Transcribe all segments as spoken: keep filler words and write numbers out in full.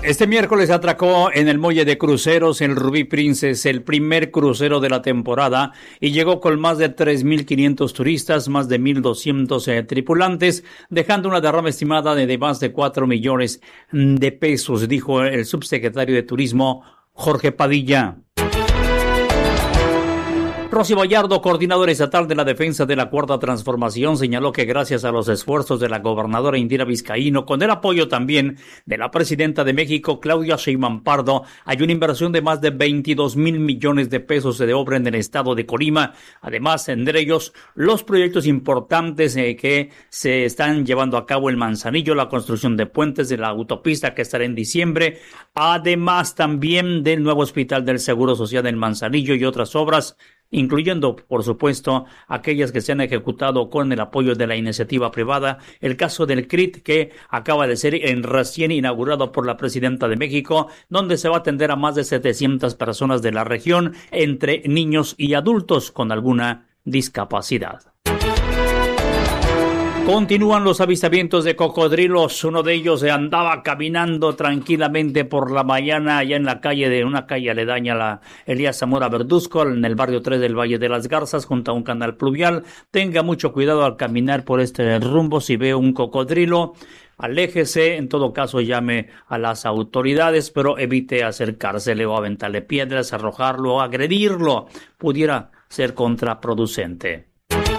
Este miércoles atracó en el muelle de cruceros el Ruby Princess, el primer crucero de la temporada, y llegó con más de tres mil quinientos turistas, más de mil doscientos eh, tripulantes, dejando una derrama estimada de, de más de cuatro millones de pesos, dijo el subsecretario de Turismo, Jorge Padilla. Rosy Vallardo, coordinadora estatal de la defensa de la Cuarta Transformación, señaló que gracias a los esfuerzos de la gobernadora Indira Vizcaíno, con el apoyo también de la presidenta de México, Claudia Sheinbaum Pardo, hay una inversión de más de veintidós mil millones de pesos de obra en el estado de Colima. Además, entre ellos, los proyectos importantes eh, que se están llevando a cabo en Manzanillo, la construcción de puentes de la autopista que estará en diciembre, además también del nuevo hospital del Seguro Social en Manzanillo y otras obras, incluyendo, por supuesto, aquellas que se han ejecutado con el apoyo de la iniciativa privada. El caso del C R I T, que acaba de ser recién inaugurado por la presidenta de México, donde se va a atender a más de setecientas personas de la región, entre niños y adultos con alguna discapacidad. Continúan los avistamientos de cocodrilos. Uno de ellos andaba caminando tranquilamente por la mañana allá en la calle de una calle aledaña a la Elías Zamora Verduzco, en el barrio tres del Valle de las Garzas, junto a un canal pluvial. Tenga mucho cuidado al caminar por este rumbo. Si ve un cocodrilo, aléjese. En todo caso, llame a las autoridades, pero evite acercársele o aventarle piedras, arrojarlo o agredirlo. Pudiera ser contraproducente.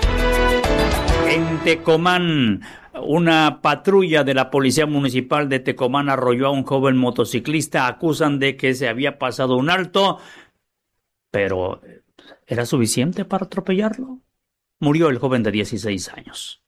En Tecomán, una patrulla de la Policía Municipal de Tecomán arrolló a un joven motociclista. Acusan de que se había pasado un alto, pero ¿era suficiente para atropellarlo? Murió el joven de dieciséis años.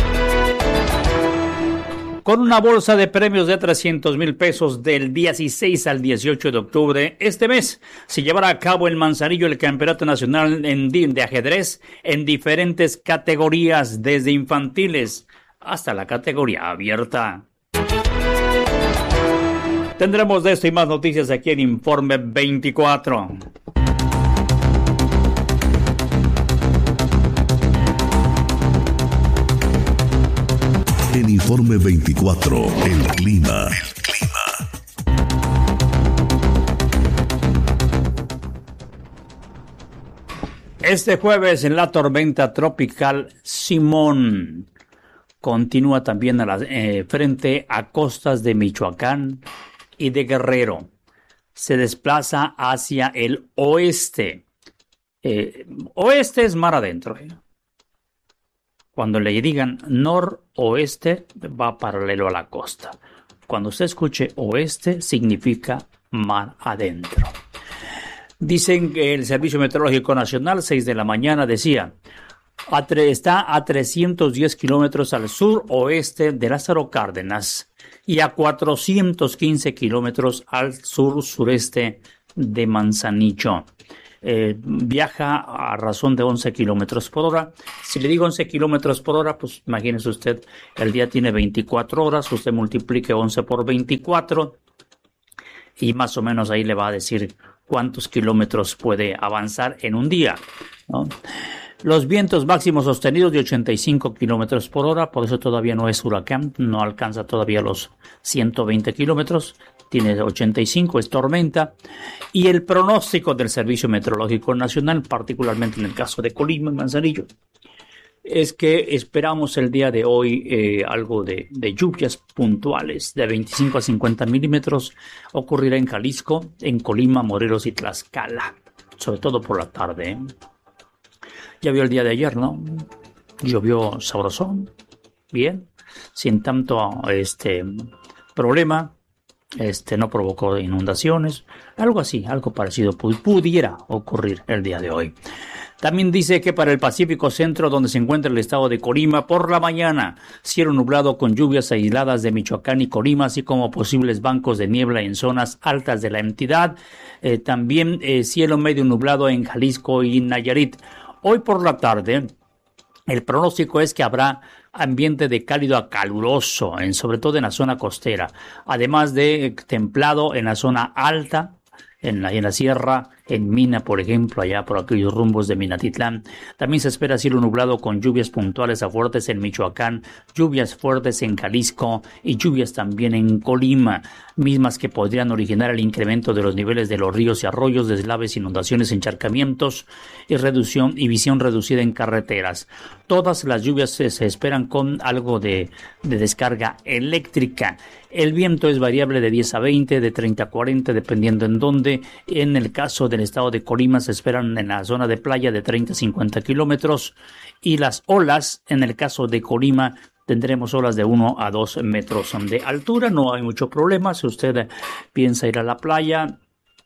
Con una bolsa de premios de trescientos mil pesos del dieciséis al dieciocho de octubre, este mes se llevará a cabo en Manzanillo el Campeonato Nacional en, de Ajedrez en diferentes categorías, desde infantiles hasta la categoría abierta. Tendremos de esto y más noticias aquí en Informe veinticuatro. En Informe veinticuatro, el clima. El clima. Este jueves en la tormenta tropical Simón continúa también a la, eh, frente a costas de Michoacán y de Guerrero. Se desplaza hacia el oeste. Eh, oeste es mar adentro, ¿eh? Cuando le digan noroeste, va paralelo a la costa. Cuando usted escuche oeste, significa mar adentro. Dicen que el Servicio Meteorológico Nacional, seis de la mañana, decía, a tre- está a trescientos diez kilómetros al sur-oeste de Lázaro Cárdenas y a cuatrocientos quince kilómetros al sur-sureste de Manzanillo. Eh, viaja a razón de once kilómetros por hora. Si le digo once kilómetros por hora, pues imagínese usted, el día tiene veinticuatro horas, usted multiplique once por veinticuatro y más o menos ahí le va a decir cuántos kilómetros puede avanzar en un día, ¿no? Los vientos máximos sostenidos de ochenta y cinco kilómetros por hora, por eso todavía no es huracán, no alcanza todavía los ciento veinte kilómetros, tiene ochenta y cinco, es tormenta. Y el pronóstico del Servicio Meteorológico Nacional, particularmente en el caso de Colima y Manzanillo, es que esperamos el día de hoy eh, algo de, de lluvias puntuales de veinticinco a cincuenta milímetros. Ocurrirá en Jalisco, en Colima, Morelos y Tlaxcala, sobre todo por la tarde, ¿eh? Ya vio el día de ayer, ¿no? Llovió sabrosón, bien, sin tanto este problema, este no provocó inundaciones, algo así, algo parecido pudiera ocurrir el día de hoy. También dice que para el Pacífico Centro, donde se encuentra el estado de Colima, por la mañana, cielo nublado con lluvias aisladas de Michoacán y Colima, así como posibles bancos de niebla en zonas altas de la entidad. Eh, también eh, cielo medio nublado en Jalisco y Nayarit. Hoy por la tarde, el pronóstico es que habrá ambiente de cálido a caluroso, en, sobre todo en la zona costera, además de templado en la zona alta, en la, en la sierra en Mina, por ejemplo, allá por aquellos rumbos de Minatitlán. También se espera cielo nublado con lluvias puntuales a fuertes en Michoacán, lluvias fuertes en Jalisco y lluvias también en Colima, mismas que podrían originar el incremento de los niveles de los ríos y arroyos, deslaves, inundaciones, encharcamientos y reducción y visión reducida en carreteras. Todas las lluvias se, se esperan con algo de, de descarga eléctrica. El viento es variable de diez a veinte, de treinta a cuarenta, dependiendo en dónde. En el caso del estado de Colima se esperan en la zona de playa de treinta a cincuenta kilómetros, y las olas, en el caso de Colima, tendremos olas de uno a dos metros de altura. No hay mucho problema si usted piensa ir a la playa.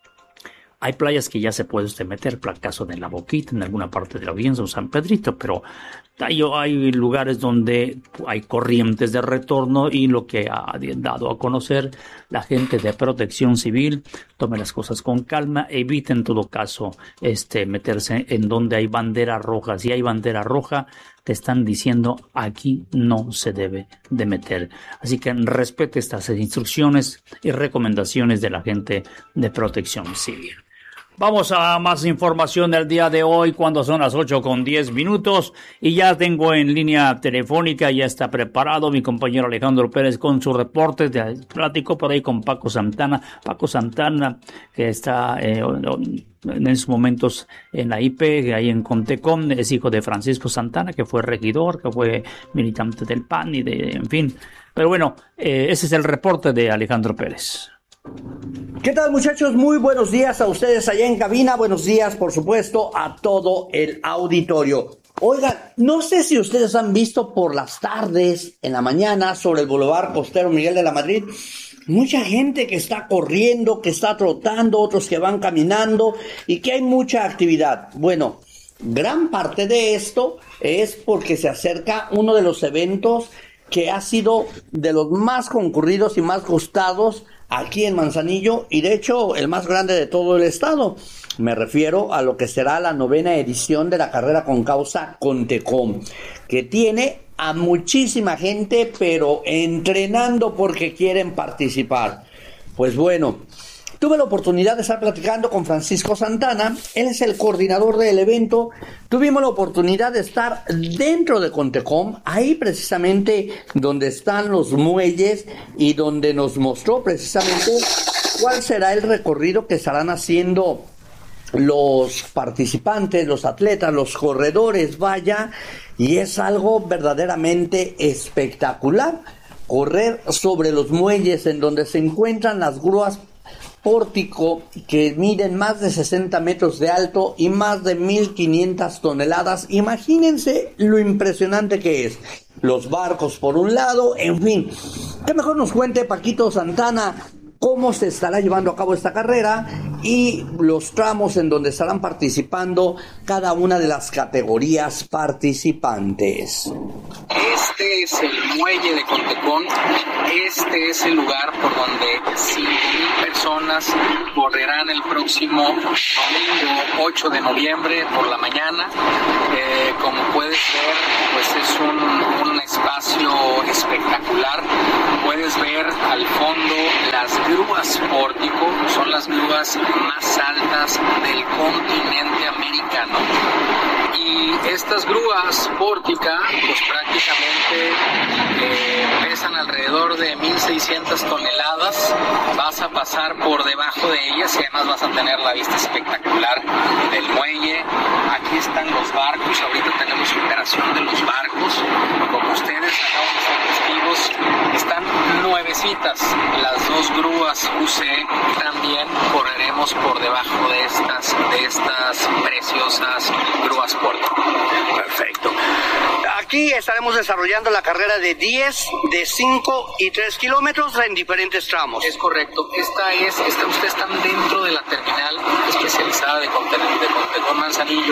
Hay playas que ya se puede usted meter, por el caso de La Boquita, en alguna parte de la audiencia, o San Pedrito, pero hay, hay lugares donde hay corrientes de retorno, y lo que ha dado a conocer la gente de Protección Civil: tome las cosas con calma, evite en todo caso este, meterse en donde hay bandera roja. Si hay bandera roja, te están diciendo aquí no se debe de meter. Así que respete estas instrucciones y recomendaciones de la gente de Protección Civil. Vamos a más información del día de hoy, cuando son las ocho con diez minutos, y ya tengo en línea telefónica, ya está preparado mi compañero Alejandro Pérez con su reporte. De, platico por ahí con Paco Santana. Paco Santana, que está eh, en esos momentos en la I P, ahí en Contecom, es hijo de Francisco Santana, que fue regidor, que fue militante del P A N y de, en fin. Pero bueno, eh, ese es el reporte de Alejandro Pérez. ¿Qué tal, muchachos? Muy buenos días a ustedes allá en cabina. Buenos días, por supuesto, a todo el auditorio. Oigan, no sé si ustedes han visto por las tardes, en la mañana, sobre el Boulevard Costero Miguel de la Madrid, mucha gente que está corriendo, que está trotando, otros que van caminando, y que hay mucha actividad. Bueno, gran parte de esto es porque se acerca uno de los eventos que ha sido de los más concurridos y más gustados aquí en Manzanillo, y de hecho el más grande de todo el estado. Me refiero a lo que será la novena edición de la carrera con causa Contecom, que tiene a muchísima gente, pero entrenando porque quieren participar. Pues bueno, tuve la oportunidad de estar platicando con Francisco Santana. Él es el coordinador del evento. Tuvimos la oportunidad de estar dentro de Contecom, ahí precisamente donde están los muelles, y donde nos mostró precisamente cuál será el recorrido que estarán haciendo los participantes, los atletas, los corredores, vaya, y es algo verdaderamente espectacular. Correr sobre los muelles en donde se encuentran las grúas pórtico, que miden más de sesenta metros de alto y más de mil quinientas toneladas. Imagínense lo impresionante que es. Los barcos por un lado, en fin. Que mejor nos cuente Paquito Santana cómo se estará llevando a cabo esta carrera y los tramos en donde estarán participando cada una de las categorías participantes. Este es el muelle de Contecom, este es el lugar por donde cinco mil personas correrán el próximo domingo ocho de noviembre por la mañana. Eh, como puedes ver, pues es un, un espacio espectacular. Puedes ver al fondo las grúas pórtico, son las grúas más altas del continente americano. Y estas grúas pórtica, pues prácticamente eh, pesan alrededor de mil seiscientas toneladas. Vas a pasar por debajo de ellas y además vas a tener la vista espectacular del muelle. Aquí están los barcos, ahorita tenemos operación de los barcos. Como ustedes acaban de ser testigos, están nuevecitas las dos grúas U C. También correremos por debajo de estas, de estas preciosas grúas pórtico. Perfecto. Aquí estaremos desarrollando la carrera de diez, de cinco y tres kilómetros en diferentes tramos. Es correcto. Esta es, esta, ustedes están dentro de la terminal especializada de Contecom, de Contecom Manzanillo.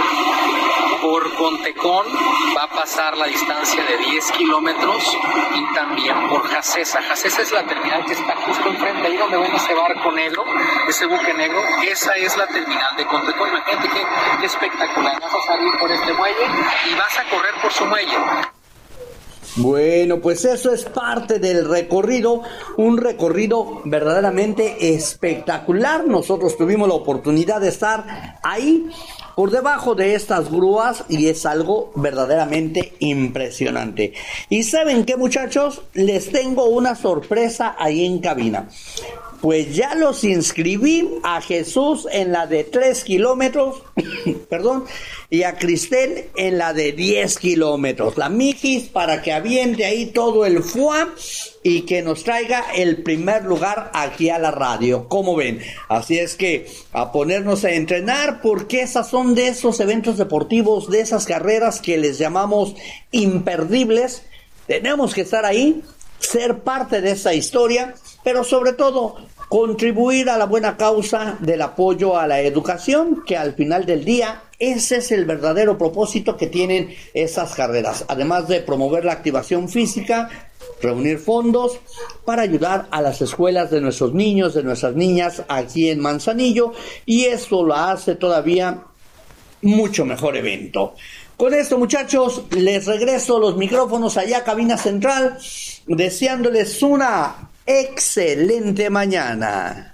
Por Contecom va a pasar la distancia de diez kilómetros, y también por Jacesa. Jacesa es la terminal que está justo enfrente, ahí donde ven ese barco negro, ese buque negro. Esa es la terminal de Contecom. Imagínate qué, qué espectacular. Vas a salir por este muelle y vas a correr por su muelle. Bueno, pues eso es parte del recorrido, un recorrido verdaderamente espectacular. Nosotros tuvimos la oportunidad de estar ahí por debajo de estas grúas y es algo verdaderamente impresionante. Y ¿saben qué, muchachos? Les tengo una sorpresa ahí en cabina. Pues ya los inscribí a Jesús en la de tres kilómetros, perdón, y a Cristel en la de diez kilómetros. La Mijis para que aviente ahí todo el F U A y que nos traiga el primer lugar aquí a la radio. ¿Cómo ven? Así es que a ponernos a entrenar, porque esas son de esos eventos deportivos, de esas carreras que les llamamos imperdibles. Tenemos que estar ahí, ser parte de esa historia, pero sobre todo contribuir a la buena causa del apoyo a la educación, que al final del día ese es el verdadero propósito que tienen esas carreras, además de promover la activación física, reunir fondos para ayudar a las escuelas de nuestros niños, de nuestras niñas aquí en Manzanillo, y eso lo hace todavía mucho mejor evento. Con esto, muchachos, les regreso los micrófonos allá a cabina central, deseándoles una excelente mañana.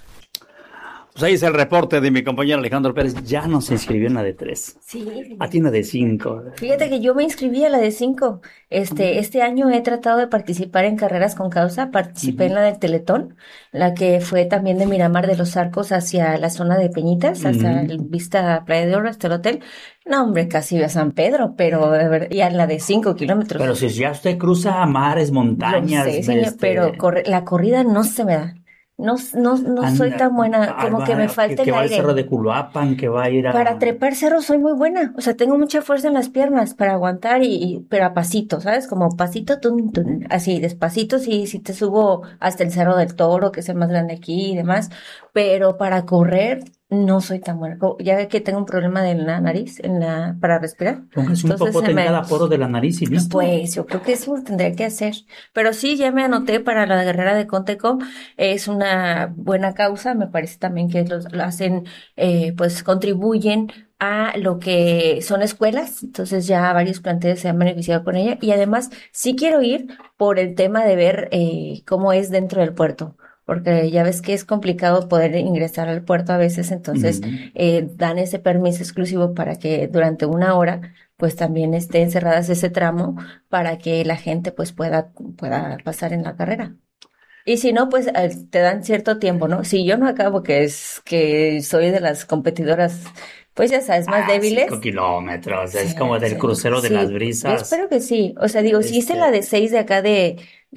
Pues ahí es el reporte de mi compañero Alejandro Pérez. Ya nos inscribió en la de tres. Sí. A ti en la de cinco. Fíjate que yo me inscribí a la de cinco. Este, este año he tratado de participar en carreras con causa. Participé uh-huh. en la del Teletón, la que fue también de Miramar de los Arcos hacia la zona de Peñitas, hasta uh-huh. el Vista Playa de Oro, hasta el hotel. No, hombre, casi a San Pedro, pero de verdad, y a la de cinco kilómetros. Pero si ya usted cruza mares, montañas. Lo sé, señor, este... pero corre, la corrida no se me da. No, no, no Anda, soy tan buena, como va, que me falta que, que el va aire. al cerro de Culuapan, que va a ir a... Para trepar cerros soy muy buena, o sea, tengo mucha fuerza en las piernas para aguantar, y, y pero a pasito, ¿sabes? Como pasito, tun, tun, así, despacito, sí, sí te subo hasta el Cerro del Toro, que es el más grande aquí y demás, pero para correr no soy tan buena, ya que tengo un problema en la nariz, en la para respirar. Póngase un popote en me... cada poro de la nariz y listo. Pues yo creo que eso tendría que hacer. Pero sí, ya me anoté para la carrera de Contecom. Es una buena causa, me parece también que los, lo hacen, eh, pues contribuyen a lo que son escuelas, entonces ya varios planteles se han beneficiado con ella, y además sí quiero ir por el tema de ver eh, cómo es dentro del puerto, porque ya ves que es complicado poder ingresar al puerto a veces, entonces uh-huh. eh, dan ese permiso exclusivo para que durante una hora pues también esté encerradas ese tramo para que la gente pues pueda, pueda pasar en la carrera. Y si no, pues te dan cierto tiempo, ¿no? Si yo no acabo, que es que soy de las competidoras, pues ya sabes, más ah, débiles. Cinco kilómetros, sí, es como del sí, crucero de sí, las brisas. Yo espero que sí. O sea, digo, este... si hice la de seis de acá de,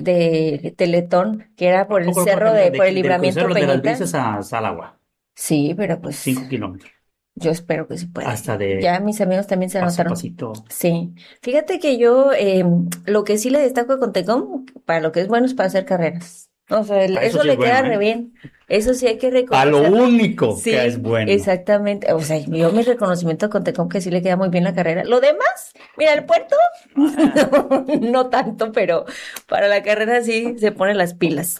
de Teletón, que era por el cerro de, de, por el libramiento Peñitas. Peñitas. De las brisas a Salagua. Sí, pero pues. Cinco kilómetros. Yo espero que sí pueda. Hasta de. Ya mis amigos también se anotaron. Pasito. Sí. Fíjate que yo, eh, lo que sí le destaco a Contecom, para lo que es bueno es para hacer carreras. O sea, el, eso, eso sí le queda bueno, re bien. Eso sí hay que reconocerlo. A lo único sí, que es bueno. Exactamente. O sea, yo mi reconocimiento a Contecom que sí le queda muy bien la carrera. Lo demás, mira, el puerto, no, no tanto, pero para la carrera sí se ponen las pilas.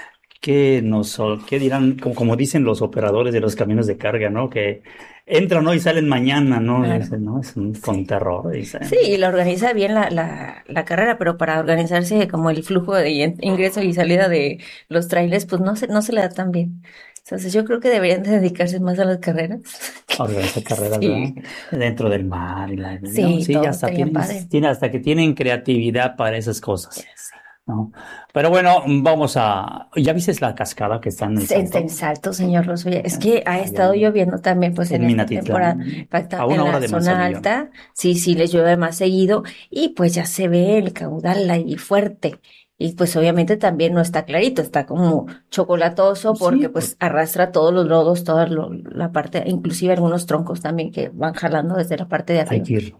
¿Qué nos, qué dirán, como, como dicen los operadores de los camiones de carga, ¿no? Que entran hoy y salen mañana, ¿no? Claro. Dicen, ¿no? Es un con terror, dicen. Sí, y la organiza bien la, la, la carrera, pero para organizarse como el flujo de ingreso y salida de los trailers, pues no se, no se le da tan bien. Entonces yo creo que deberían de dedicarse más a las carreras. Organizar carreras, sí. ¿no? Dentro del mar. Y la, sí, ¿no? sí todo hasta, tienen, tiene, hasta que tienen creatividad para esas cosas. Sí. ¿No? Pero bueno, vamos a... ¿Ya viste la cascada que está en el Salto? En Salto, señor Lozoya. Es que ha estado lloviendo también, pues, en, en esta temporada. Impacta, a una hora en la de zona alta. Sí, sí, les llueve más seguido. Y pues ya se ve el caudal ahí fuerte. Y pues obviamente también no está clarito, está como chocolatoso porque sí, pues arrastra todos los lodos, toda lo, la parte, inclusive algunos troncos también que van jalando desde la parte de arriba. Hay que ir.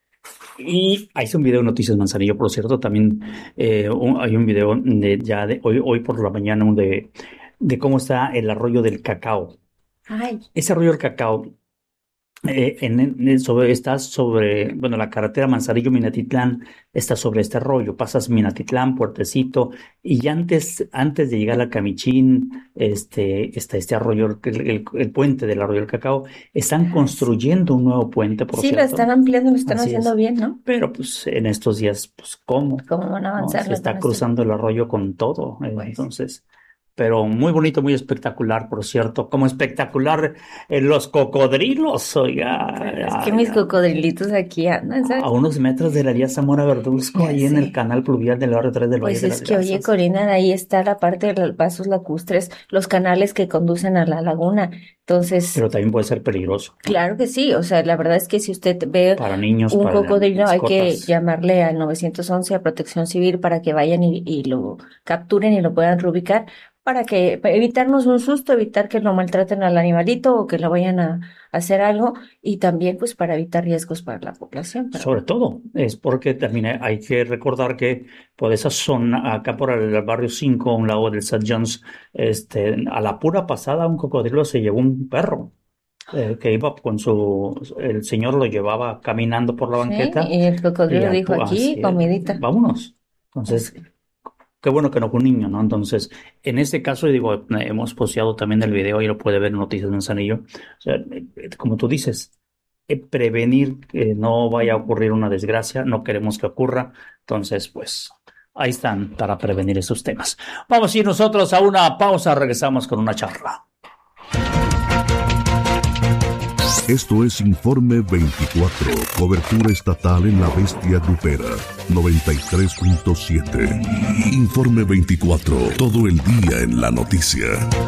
Y hay un video de Noticias Manzanillo, por cierto, también eh, un, hay un video de ya de hoy, hoy por la mañana de, de cómo está el arroyo del Cacao. Ay. Ese arroyo del Cacao Eh, en, en- sobre, estás sobre, bueno, la carretera Manzanillo-Minatitlán está sobre este arroyo, pasas Minatitlán, Puertecito, y ya antes, antes de llegar a Camichín, este, está este arroyo, el, el- el puente del arroyo del Cacao, están Ah, sí. construyendo un nuevo puente, por Sí, lo cierto, están ampliando, lo están así haciendo es, bien, ¿no? pero pues en estos días, pues, ¿cómo? ¿Cómo van a ¿No? avanzar Se las está van a estar? cruzando el arroyo con todo, eh, Pues, entonces, pero muy bonito, muy espectacular, por cierto, como espectacular eh, los cocodrilos, oiga, pues, es que ay, mis ay, cocodrilitos aquí andan, a ¿sabes? unos metros de la Elías Zamora Verduzco, Ya ahí en el sé. canal pluvial del barrio tres del Valle Pues de es las que, oye, Garzas. Corina, ahí está la parte de los vasos lacustres, los canales que conducen a la laguna. Entonces, Pero también puede ser peligroso, ¿no? claro que sí. O sea, la verdad es que si usted ve Para niños, un para cocodrilo, hay que mascotas. llamarle al nueve once a Protección Civil para que vayan y, y lo capturen y lo puedan reubicar para que para evitarnos un susto, evitar que lo maltraten al animalito o que lo vayan a, a hacer algo y también pues para evitar riesgos para la población. Pero Sobre todo, es porque también hay hay que recordar que por esa zona, acá por el barrio cinco, a un lado del Saint John's, este, a la pura pasada un cocodrilo se llevó un perro. eh, que iba con su, el señor lo llevaba caminando por la sí, banqueta y el y cocodrilo dijo actúa aquí, así, eh, comidita. vámonos. Entonces, Así. qué bueno que no fue un niño, ¿no? Entonces, en este caso, digo, eh, hemos posteado también el video y lo puede ver en Noticias Manzanillo. O sea, eh, eh, como tú dices, eh, prevenir que no vaya a ocurrir una desgracia, no queremos que ocurra. Entonces, pues, ahí están para prevenir esos temas. Vamos a ir nosotros a una pausa, regresamos con una charla. Esto es Informe veinticuatro, cobertura estatal en la bestia grupera, noventa y tres punto siete. Informe veinticuatro, todo el día en la noticia.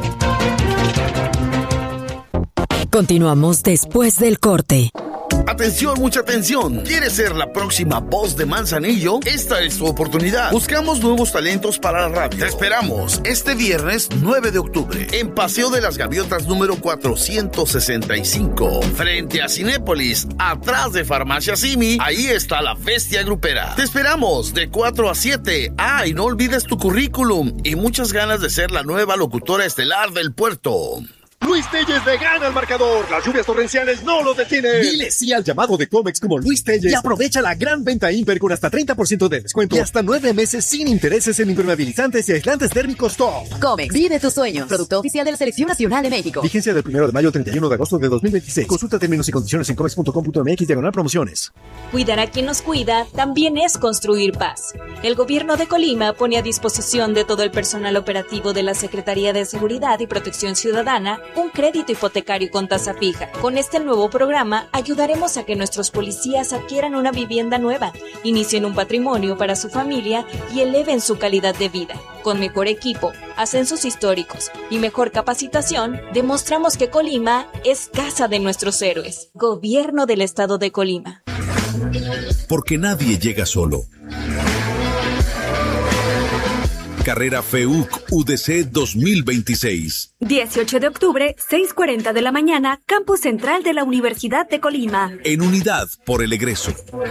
Continuamos después del corte. Atención, mucha atención. ¿Quieres ser la próxima voz de Manzanillo? Esta es tu oportunidad. Buscamos nuevos talentos para la radio. Te esperamos este viernes nueve de octubre en Paseo de las Gaviotas número cuatrocientos sesenta y cinco, frente a Cinépolis, atrás de Farmacia Simi. Ahí está la bestia grupera. Te esperamos de cuatro a siete. Ah, y no olvides tu currículum y muchas ganas de ser la nueva locutora estelar del puerto. Luis Telles de Gana al Marcador. Las lluvias torrenciales no lo detienen. Dile sí al llamado de Comex como Luis Telles y aprovecha la gran venta Imper con hasta treinta por ciento de descuento y hasta nueve meses sin intereses en impermeabilizantes y aislantes térmicos top. Comex, vive tus sueños. Producto oficial de la Selección Nacional de México. Vigencia del primero de mayo al treinta y uno de agosto de dos mil veintiséis. Consulta términos y condiciones en comex punto com punto mx diagonal promociones. Cuidar a quien nos cuida también es construir paz. El gobierno de Colima pone a disposición de todo el personal operativo de la Secretaría de Seguridad y Protección Ciudadana un crédito hipotecario con tasa fija. Con este nuevo programa ayudaremos a que nuestros policías adquieran una vivienda nueva, inicien un patrimonio para su familia y eleven su calidad de vida. Con mejor equipo, ascensos históricos y mejor capacitación, demostramos que Colima es casa de nuestros héroes. Gobierno del Estado de Colima. Porque nadie llega solo. Carrera FEUC U D C dos mil veintiséis. dieciocho de octubre, seis cuarenta de la mañana, Campus Central de la Universidad de Colima. En unidad por el egreso.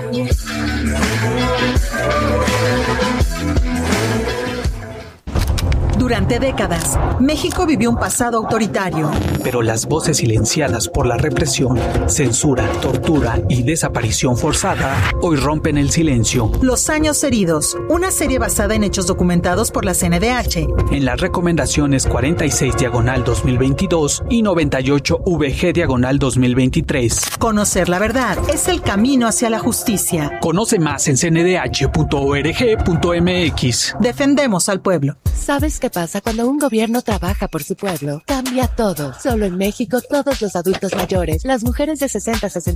Durante décadas, México vivió un pasado autoritario. Pero las voces silenciadas por la represión, censura, tortura y desaparición forzada hoy rompen el silencio. Los años heridos, una serie basada en hechos documentados por la C N D H. En las recomendaciones cuarenta y seis diagonal dos mil veintidós y noventa y ocho V G diagonal dos mil veintitrés. Conocer la verdad es el camino hacia la justicia. Conoce más en c n d h punto org punto m x. Defendemos al pueblo. ¿Sabes qué pasa cuando un gobierno trabaja por su pueblo? Cambia todo. Solo en México, todos los adultos mayores, las mujeres de sesenta a sesenta